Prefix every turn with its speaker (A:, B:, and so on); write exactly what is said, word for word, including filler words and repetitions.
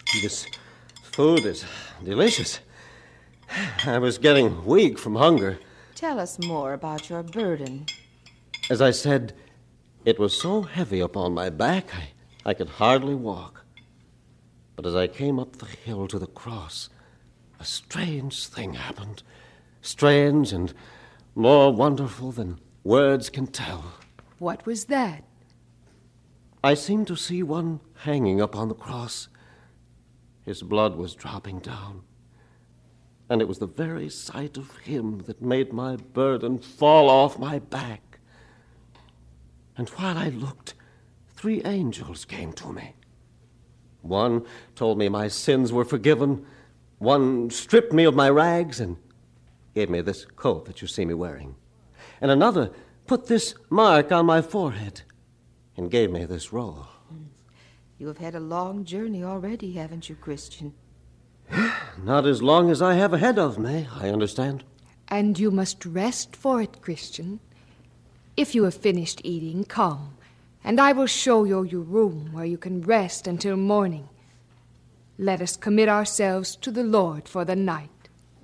A: This food is delicious. I was getting weak from hunger.
B: Tell us more about your burden.
A: As I said, it was so heavy upon my back, I, I could hardly walk. But as I came up the hill to the cross, a strange thing happened. Strange and more wonderful than words can tell.
C: What was that?
A: I seemed to see one hanging upon the cross. His blood was dropping down. And it was the very sight of him that made my burden fall off my back. And while I looked, three angels came to me. One told me my sins were forgiven. One stripped me of my rags and gave me this coat that you see me wearing. And another put this mark on my forehead and gave me this roll.
B: You have had a long journey already, haven't you, Christian?
A: Not as long as I have ahead of me, I understand.
C: And you must rest for it, Christian. If you have finished eating, come, and I will show you your room where you can rest until morning. Let us commit ourselves to the Lord for the night.